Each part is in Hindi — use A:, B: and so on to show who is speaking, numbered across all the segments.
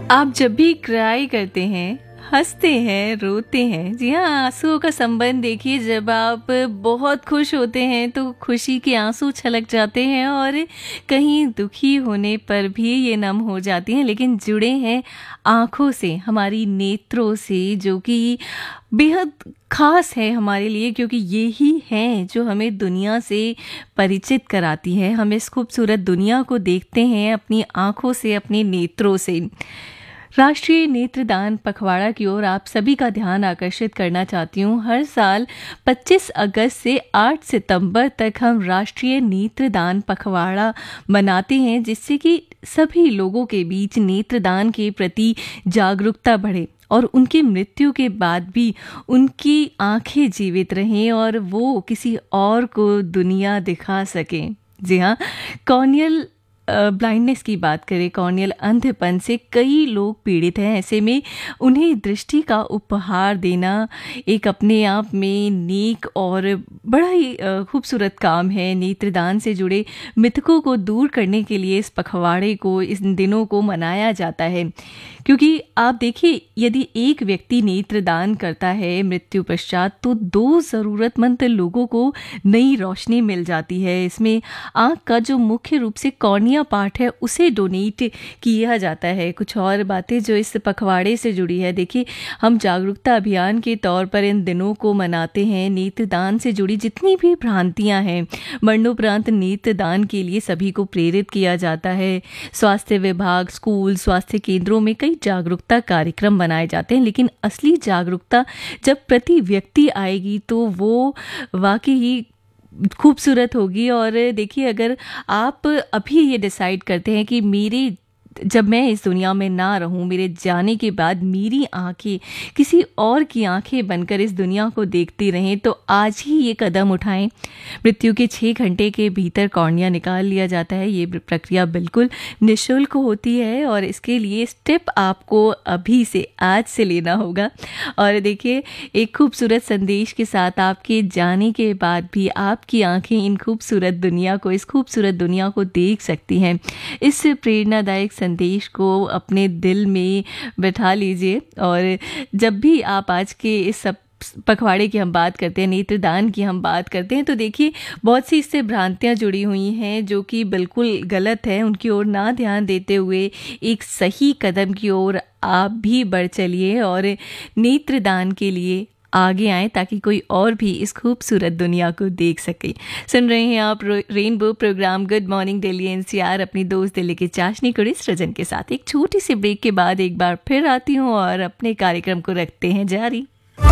A: आप जब भी क्राई करते हैं, हंसते हैं, रोते हैं, जी हाँ, आंसुओं का संबंध देखिए, जब आप बहुत खुश होते हैं तो खुशी के आंसू छलक जाते हैं और कहीं दुखी होने पर भी ये नम हो जाती हैं, लेकिन जुड़े हैं आँखों से, हमारी नेत्रों से, जो कि बेहद ख़ास है हमारे लिए, क्योंकि ये ही हैं जो हमें दुनिया से परिचित कराती है। हम इस खूबसूरत दुनिया को देखते हैं अपनी आँखों से, अपने नेत्रों से। राष्ट्रीय नेत्रदान पखवाड़ा की ओर आप सभी का ध्यान आकर्षित करना चाहती हूँ। हर साल 25 अगस्त से 8 सितंबर तक हम राष्ट्रीय नेत्रदान पखवाड़ा मनाते हैं, जिससे कि सभी लोगों के बीच नेत्रदान के प्रति जागरूकता बढ़े और उनकी मृत्यु के बाद भी उनकी आंखें जीवित रहें और वो किसी और को दुनिया दिखा सकें। जी हाँ, कॉर्नियल ब्लाइंडनेस की बात करें, कॉर्नियल अंधपन से कई लोग पीड़ित हैं। ऐसे में उन्हें दृष्टि का उपहार देना एक अपने आप में नेक और बड़ा ही खूबसूरत काम है। नेत्रदान से जुड़े मिथकों को दूर करने के लिए इस पखवाड़े को, इस दिनों को मनाया जाता है, क्योंकि आप देखिए, यदि एक व्यक्ति नेत्रदान करता है मृत्यु पश्चात तो 2 ज़रूरतमंद लोगों को नई रोशनी मिल जाती है। इसमें आँख का जो मुख्य रूप से कॉर्निया पार्ट है उसे डोनेट किया जाता है। कुछ और बातें जो इस पखवाड़े से जुड़ी है, देखिए, हम जागरूकता अभियान के तौर पर इन दिनों को मनाते हैं। नेत्रदान से जुड़ी जितनी भी भ्रांतियां हैं, मरणोपरांत नेत्रदान के लिए सभी को प्रेरित किया जाता है। स्वास्थ्य विभाग, स्कूल, स्वास्थ्य केंद्रों में कई जागरूकता कार्यक्रम बनाए जाते हैं, लेकिन असली जागरूकता जब प्रति व्यक्ति आएगी तो वो वाकई खूबसूरत होगी। और देखिए, अगर आप अभी ये डिसाइड करते हैं कि जब मैं इस दुनिया में ना रहूं, मेरे जाने के बाद मेरी आंखें किसी और की आंखें बनकर इस दुनिया को देखती रहें, तो आज ही ये कदम उठाएं। मृत्यु के 6 घंटे के भीतर कॉर्निया निकाल लिया जाता है। ये प्रक्रिया बिल्कुल निःशुल्क होती है और इसके लिए स्टेप आपको अभी से, आज से लेना होगा। और देखिए, एक खूबसूरत संदेश के साथ आपके जाने के बाद भी आपकी आंखें इन खूबसूरत दुनिया को, इस खूबसूरत दुनिया को देख सकती हैं। इस प्रेरणादायक संदेश को अपने दिल में बैठा लीजिए। और जब भी आप आज के इस सब पखवाड़े की हम बात करते हैं, नेत्रदान की हम बात करते हैं, तो देखिए, बहुत सी इससे भ्रांतियां जुड़ी हुई हैं जो कि बिल्कुल गलत है। उनकी ओर ना ध्यान देते हुए एक सही कदम की ओर आप भी बढ़ चलिए और नेत्रदान के लिए आगे आएं, ताकि कोई और भी इस खूबसूरत दुनिया को देख सके। सुन रहे हैं आप rainbow programme good morning Delhi NCR अपनी दोस्त दिल्ली की चाशनी कुड़ी सृजन के साथ। एक छोटी सी ब्रेक के बाद एक बार फिर आती हूँ और अपने कार्यक्रम को रखते हैं जारी।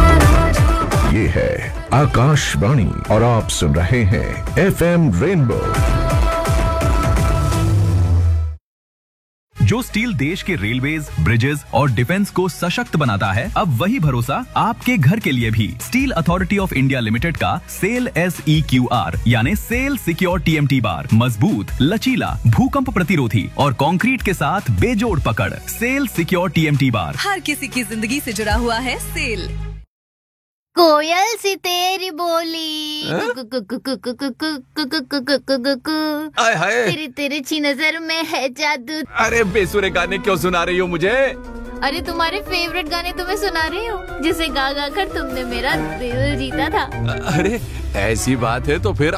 B: ये है आकाशवाणी और आप सुन रहे हैं FM रेनबो।
C: जो स्टील देश के रेलवेज, ब्रिजेस और डिफेंस को सशक्त बनाता है, अब वही भरोसा आपके घर के लिए भी। Steel authority of India limited का सेल SEQR यानी सेल सिक्योर TMT बार मजबूत, लचीला, भूकंप प्रतिरोधी और कंक्रीट के साथ बेजोड़ पकड़। सेल सिक्योर TMT बार
D: हर किसी की जिंदगी से जुड़ा हुआ है। सेल।
E: कोयल सी तेरी बोली,
F: आय हाय,
E: तेरी तिरछी नजर में है जादू।
F: अरे बेसुरे गाने क्यों सुना रही हो मुझे?
E: अरे तुम्हारे फेवरेट गाने तुम्हें सुना रही हूँ, जिसे गा गा कर तुमने मेरा दिल जीता था।
F: अरे ऐसी बात है तो फिर